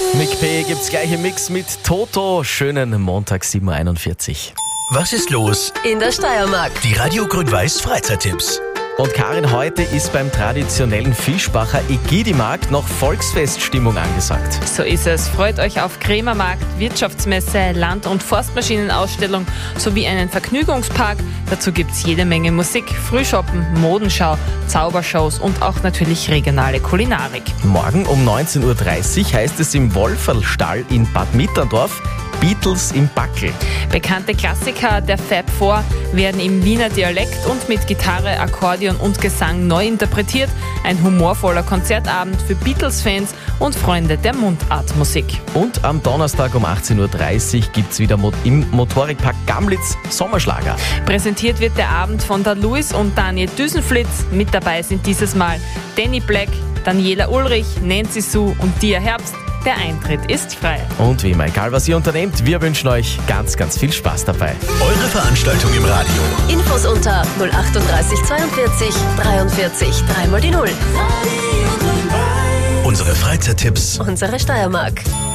Mick P. gibt's gleich im Mix mit Toto. Schönen Montag, 7.41 Uhr. Was ist los? In der Steiermark. Die Radio Grün-Weiß Freizeittipps. Und Karin, heute ist beim traditionellen Fischbacher Ägidimarkt noch Volksfeststimmung angesagt. So ist es. Freut euch auf Krämermarkt, Wirtschaftsmesse, Land- und Forstmaschinenausstellung sowie einen Vergnügungspark. Dazu gibt's jede Menge Musik, Frühshoppen, Modenschau, Zaubershows und auch natürlich regionale Kulinarik. Morgen um 19.30 Uhr heißt es im Wolferlstall in Bad Mitterndorf Beatles im Backel. Bekannte Klassiker der Fab Four werden im Wiener Dialekt und mit Gitarre, Akkordeon und Gesang neu interpretiert. Ein humorvoller Konzertabend für Beatles-Fans und Freunde der Mundartmusik. Und am Donnerstag um 18.30 Uhr gibt's wieder im Motorikpark Gamlitz Sommerschlager. Präsentiert wird der Abend von der Luis und Daniel Düsenflitz. Mit dabei sind dieses Mal Danny Black, Daniela Ulrich, Nancy Sue und Dia Herbst. Der Eintritt ist frei. Und wie immer, egal was ihr unternehmt, wir wünschen euch ganz, ganz viel Spaß dabei. Eure Veranstaltung im Radio. Infos unter 038 42 43 3 mal die 0. Unsere Freizeittipps. Unsere Steiermark.